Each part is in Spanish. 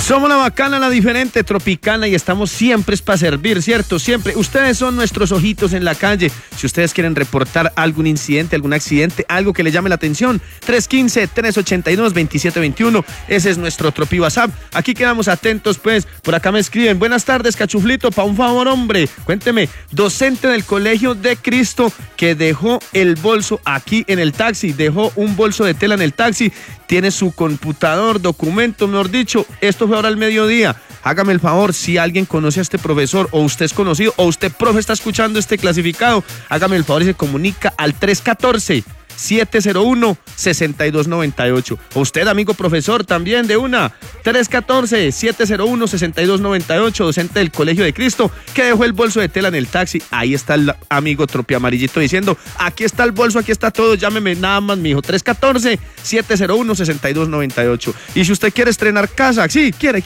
Somos la bacana, la diferente, tropicana y estamos siempre para servir, ¿cierto? Siempre. Ustedes son nuestros ojitos en la calle. Si ustedes quieren reportar algún incidente, algún accidente, algo que les llame la atención, 315-382-2721. Ese es nuestro Tropi WhatsApp. Aquí quedamos atentos, pues. Por acá me escriben. Buenas tardes, Cachuflito. Pa' un favor, hombre. Cuénteme. Docente del Colegio de Cristo que dejó el bolso aquí en el taxi. Dejó un bolso de tela en el taxi. Tiene su computador, documento, mejor dicho. Esto fue ahora al mediodía. Hágame el favor, si alguien conoce a este profesor, o usted es conocido, o usted, profe, está escuchando este clasificado, hágame el favor y se comunica al 314-701-6298. O usted, amigo profesor, también de una, 314-701-6298, docente del Colegio de Cristo, que dejó el bolso de tela en el taxi. Ahí está el amigo Tropi Amarillito diciendo, aquí está el bolso, aquí está todo, llámeme nada más, mijo, 314-701-6298. Y si usted quiere estrenar casa, sí, quiere.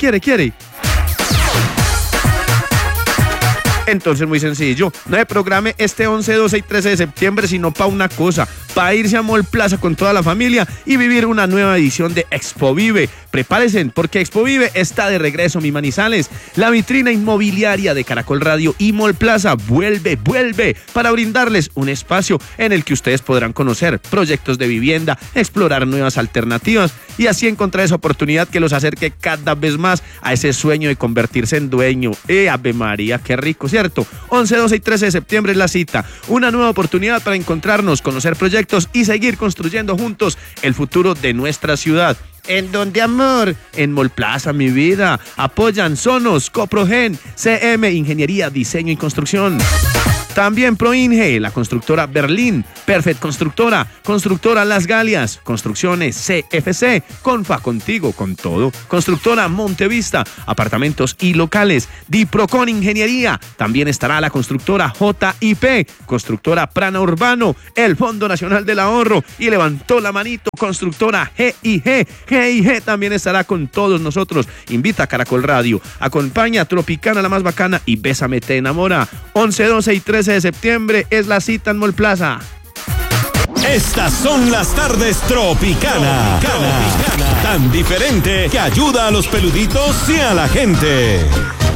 Entonces, muy sencillo, no se programe este 11, 12 y 13 de septiembre, sino para una cosa, para irse a Mall Plaza con toda la familia y vivir una nueva edición de Expo Vive. Prepárense, porque Expo Vive está de regreso, mi Manizales. La vitrina inmobiliaria de Caracol Radio y Mall Plaza vuelve para brindarles un espacio en el que ustedes podrán conocer proyectos de vivienda, explorar nuevas alternativas y así encontrar esa oportunidad que los acerque cada vez más a ese sueño de convertirse en dueño. Ave María, qué rico, ¿cierto? 11, 12 y 13 de septiembre es la cita. Una nueva oportunidad para encontrarnos, conocer proyectos y seguir construyendo juntos el futuro de nuestra ciudad. ¿En dónde, amor? En Mall Plaza, mi vida. Apoyan Sonos, Coprogen, CM, Ingeniería, Diseño y Construcción. También Proinge, la constructora Berlín, Perfect Constructora, Constructora Las Galias, Construcciones CFC, Confa, contigo, con todo, Constructora Montevista, apartamentos y locales, Diprocon Ingeniería, también estará la constructora JIP, Constructora Prana Urbano, el Fondo Nacional del Ahorro y levantó la manito, Constructora GIG también estará con todos nosotros. Invita a Caracol Radio, acompaña a Tropicana, la más bacana y Bésame te enamora. 11, 12 y 13 de septiembre es la cita en Mall Plaza. Estas son las tardes Tropicana. Tan diferente que ayuda a los peluditos y a la gente.